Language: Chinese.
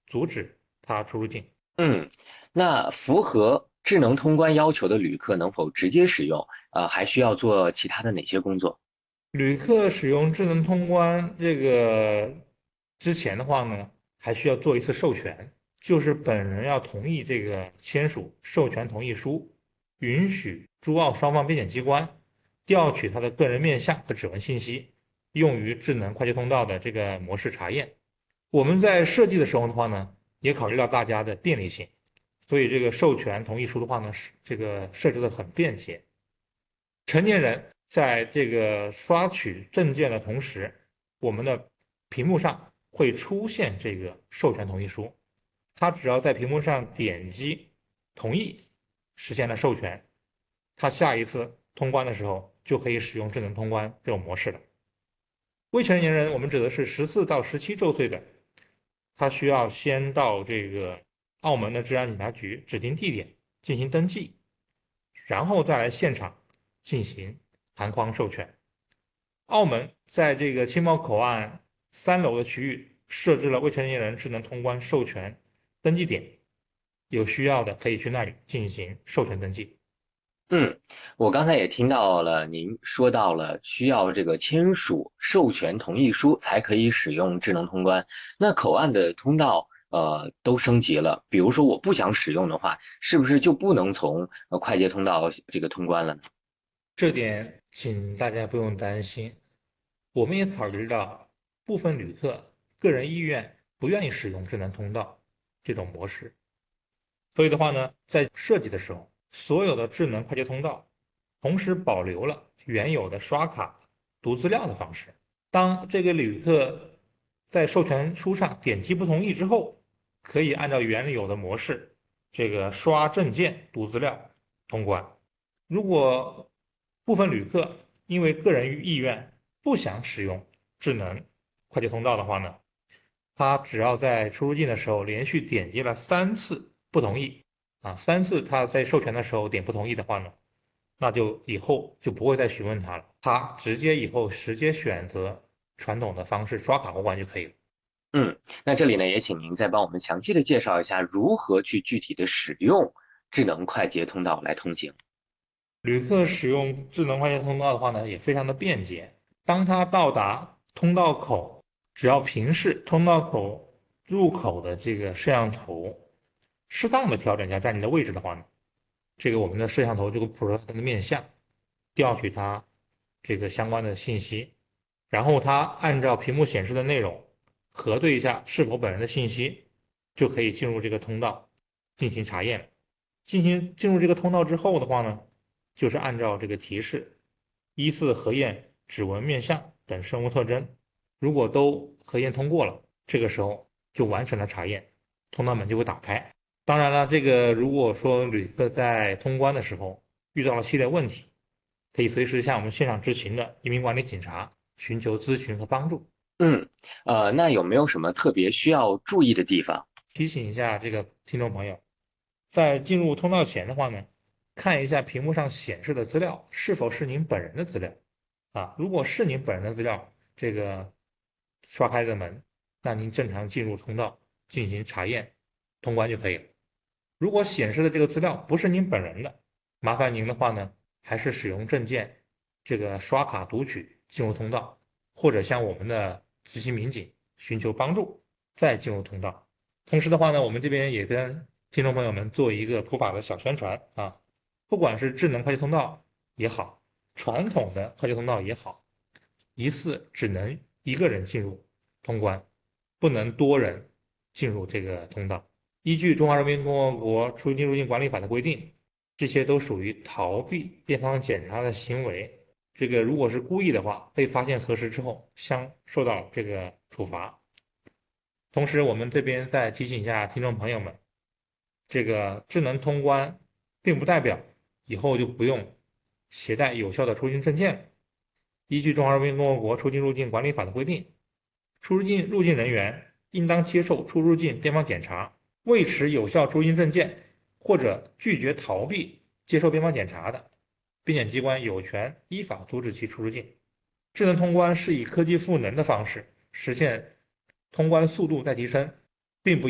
阻止他出入境。 嗯，那符合智能通关要求的旅客能否直接使用？还需要做其他的哪些工作？ 旅客使用智能通关这个之前的话呢，还需要做一次授权，就是本人要同意这个签署授权同意书，允许珠澳双方边检机关调取他的个人面相和指纹信息，用于智能快捷通道的这个模式查验。我们在设计的时候的话呢，也考虑到大家的便利性，所以这个授权同意书的话呢，是这个设置的很便捷。成年人在这个刷取证件的同时，我们的屏幕上会出现这个授权同意书，他只要在屏幕上点击同意，实现了授权，他下一次通关的时候就可以使用智能通关这种模式了。未成年人，我们指的是14到17周岁的，他需要先到这个澳门的治安警察局指定地点进行登记，然后再来现场进行弹框授权。澳门在这个青茂口岸3楼的区域设置了未成年人智能通关授权登记点，有需要的可以去那里进行授权登记。 嗯，我刚才也听到了，您说到了需要这个签署授权同意书才可以使用智能通关。那口岸的通道都升级了，比如说我不想使用的话，是不是就不能从快捷通道这个通关了呢？ 这点请大家不用担心，我们也考虑到部分旅客个人意愿不愿意使用智能通道这种模式，所以的话呢，在设计的时候，所有的智能快捷通道同时保留了原有的刷卡读资料的方式。当这个旅客在授权书上点击不同意之后，可以按照原有的模式，这个刷证件读资料通关。如果部分旅客因为个人意愿不想使用智能快捷通道的话呢，他只要在出入境的时候连续点击了3次不同意，3次他在授权的时候点不同意的话呢，那就以后就不会再询问他了，他直接选择传统的方式刷卡过关就可以了。 嗯，那这里呢，也请您再帮我们详细的介绍一下如何去具体的使用智能快捷通道来通行。 旅客使用智能快捷通道的话呢，也非常的便捷。当他到达通道口，只要平视通道口入口的这个摄像头，适当的调整一下站立的位置的话呢，这个我们的摄像头就会捕捉他的面相，调取他这个相关的信息，然后他按照屏幕显示的内容核对一下是否本人的信息，就可以进入这个通道进行查验了。进入这个通道之后的话呢，就是按照这个提示，依次核验指纹、面相等生物特征，如果都核验通过了，这个时候就完成了查验，通道门就会打开。当然了，这个如果说旅客在通关的时候遇到了系列问题，可以随时向我们现场执勤的移民管理警察寻求咨询和帮助。 嗯，那有没有什么特别需要注意的地方？ 提醒一下这个听众朋友，在进入通道前的话呢，看一下屏幕上显示的资料是否是您本人的资料如果是您本人的资料，这个刷开的门，那您正常进入通道进行查验通关就可以了。如果显示的这个资料不是您本人的，麻烦您的话呢，还是使用证件这个刷卡读取进入通道，或者向我们的执行民警寻求帮助，再进入通道。同时的话呢，我们这边也跟听众朋友们做一个普法的小宣传不管是智能快捷通道也好，传统的快捷通道也好，一次只能一个人进入通关，不能多人进入这个通道。依据《中华人民共和国出入境管理法》的规定，这些都属于逃避边防检查的行为。这个如果是故意的话，被发现核实之后，将受到这个处罚。同时，我们这边再提醒一下听众朋友们，这个智能通关并不代表以后就不用携带有效的出境证件了。依据《中华人民共和国出境入境管理法》的规定，入境人员应当接受出入境边防检查，未持有效出境证件或者拒绝逃避接受边防检查的，边检机关有权依法阻止其出入境。智能通关是以科技赋能的方式实现通关速度在提升，并不